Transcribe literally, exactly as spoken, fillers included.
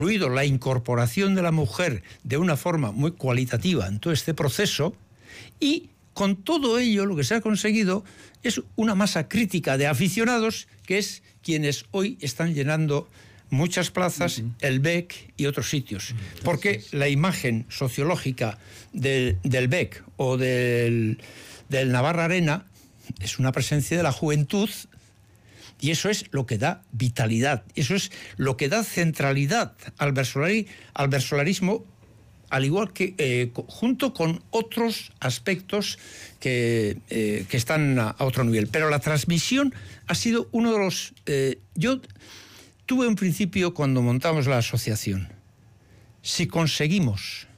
incluido la incorporación de la mujer de una forma muy cualitativa en todo este proceso, y con todo ello lo que se ha conseguido es una masa crítica de aficionados, que es quienes hoy están llenando muchas plazas, uh-huh. el B E C y otros sitios. Uh-huh. Porque la imagen sociológica de, del B E C o del, del Navarra Arena es una presencia de la juventud, y eso es lo que da vitalidad, eso es lo que da centralidad al, versolari, al versolarismo, al igual que eh, junto con otros aspectos que, eh, que están a, a otro nivel. Pero la transmisión ha sido uno de los... Eh, yo tuve un principio cuando montamos la asociación. Si conseguimos